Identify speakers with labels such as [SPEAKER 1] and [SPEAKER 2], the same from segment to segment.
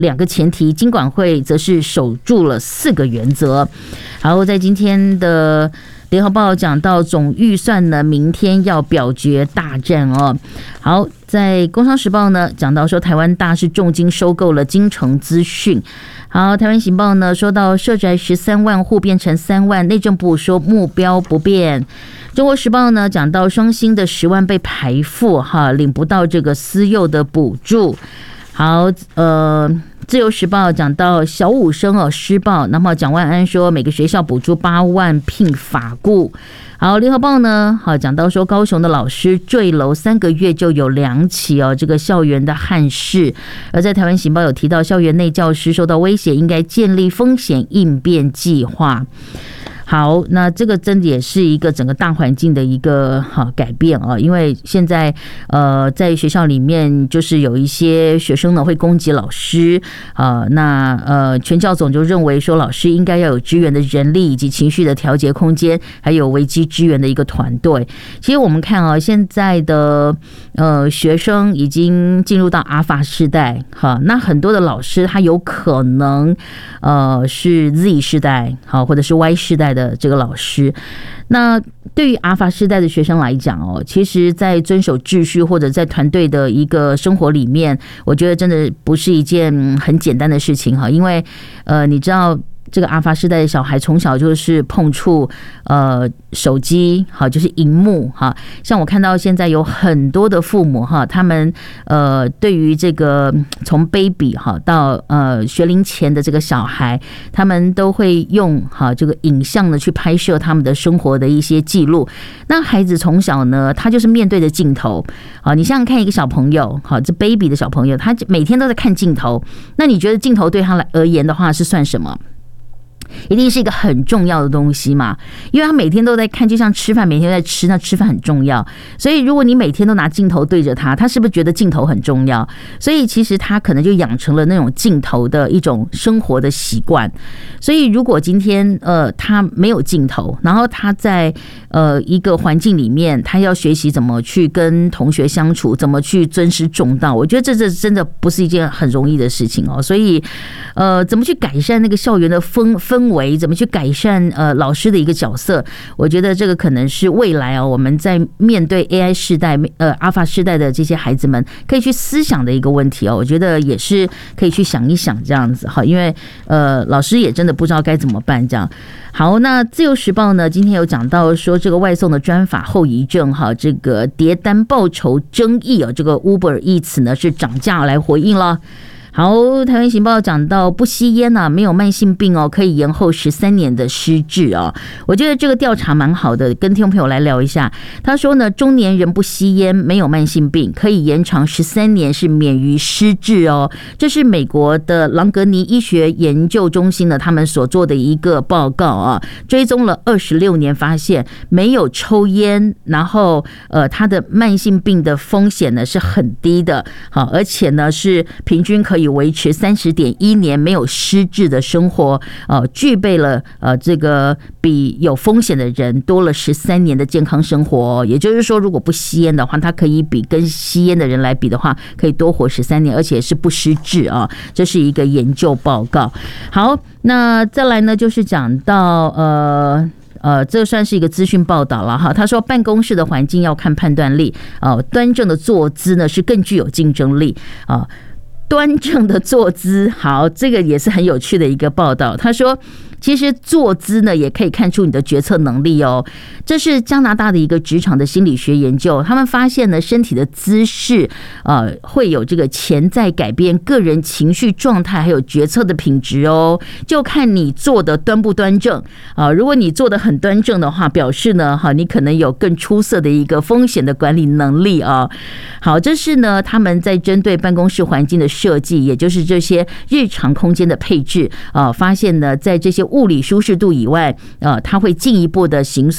[SPEAKER 1] 2个前提，金管会则是守住了4个原则。然后在今天的联合报讲到总预算呢，明天要表决大战哦。好，在工商时报呢讲到说，台湾大是重金收购了金城资讯。好，台湾行报呢说到社宅13万户变成3万，内政部说目标不变。中国时报呢讲到双薪的10万被排富哈，领不到这个私幼的补助。好，自由时报讲到小五生施暴，那么蒋万安说每个学校补助8万聘法顾。好，联合报呢讲到说高雄的老师坠楼3个月就有2起这个校园的憾事。而在台湾行报有提到校园内教师受到威胁，应该建立风险应变计划。好，那这个真的也是一个整个大环境的一个改变啊，因为现在在学校里面就是有一些学生呢会攻击老师那全教总就认为说老师应该要有支援的人力以及情绪的调节空间，还有危机支援的一个团队。其实我们看现在的学生已经进入到阿法世代那很多的老师他有可能是 Z 世代或者是 Y 世代的这个老师。那对于阿法世代的学生来讲其实在遵守秩序或者在团队的一个生活里面，我觉得真的不是一件很简单的事情因为你知道这个阿法世代的小孩从小就是碰触手机就是荧幕像我看到现在有很多的父母他们对于这个从 baby 到学龄前的这个小孩，他们都会用这个影像呢去拍摄他们的生活的一些记录。那孩子从小呢他就是面对着镜头你想想看一个小朋友这 baby 的小朋友，他每天都在看镜头，那你觉得镜头对他而言的话是算什么？一定是一个很重要的东西嘛，因为他每天都在看，就像吃饭每天都在吃，那吃饭很重要。所以如果你每天都拿镜头对着他，他是不是觉得镜头很重要？所以其实他可能就养成了那种镜头的一种生活的习惯。所以如果今天他没有镜头，然后他在一个环境里面，他要学习怎么去跟同学相处，怎么去尊师重道，我觉得这真的不是一件很容易的事情所以怎么去改善那个校园的氛围，怎么去改善老师的一个角色，我觉得这个可能是未来我们在面对 AI 世代阿法世代的这些孩子们可以去思想的一个问题我觉得也是可以去想一想这样子因为老师也真的不知道该怎么办这样。好，那自由时报呢今天有讲到说这个外送的专法后遗症这个叠单报酬争议这个 Uber Eats 呢是涨价来回应了。好，台湾行报讲到不吸烟没有慢性病可以延后13年的失智我觉得这个调查蛮好的，跟听众朋友来聊一下。他说呢，中年人不吸烟没有慢性病可以延长13年，是免于失智这是美国的朗格尼医学研究中心呢他们所做的一个报告追踪了26年，发现没有抽烟，然后他的慢性病的风险呢是很低的而且呢是平均可以维持30.1年没有失智的生活具备了这个比有风险的人多了13年的健康生活也就是说如果不吸烟的话，他可以比跟吸烟的人来比的话可以多活13年，而且是不失智这是一个研究报告。好，那再来呢就是讲到这算是一个资讯报道了他说办公室的环境要看判断力端正的坐姿呢是更具有竞争力端正的坐姿。好，这个也是很有趣的一个报道。他说其实坐姿呢也可以看出你的决策能力这是加拿大的一个职场的心理学研究，他们发现呢身体的姿势会有这个潜在改变个人情绪状态还有决策的品质就看你坐的端不端正如果你坐得很端正的话，表示呢你可能有更出色的一个风险的管理能力好，这是呢他们在针对办公室环境的设计，也就是这些日常空间的配置发现呢在这些物理舒适度以外它会进一步的形塑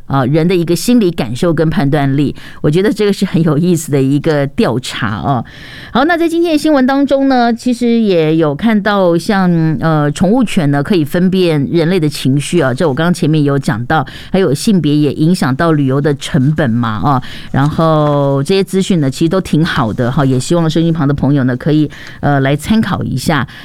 [SPEAKER 1] 人的一个心理感受跟判断力，我觉得这个是很有意思的一个调查哦。好，那在今天的新闻当中呢，其实也有看到像宠物犬呢可以分辨人类的情绪啊，这我刚刚前面有讲到，还有性别也影响到旅游的成本嘛啊，然后这些资讯呢其实都挺好的哈，也希望收音旁的朋友呢可以来参考一下。